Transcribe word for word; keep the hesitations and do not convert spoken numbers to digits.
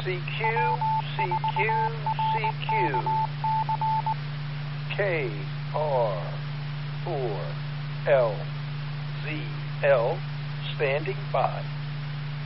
C Q, C Q, C Q. K R four L Z L standing by.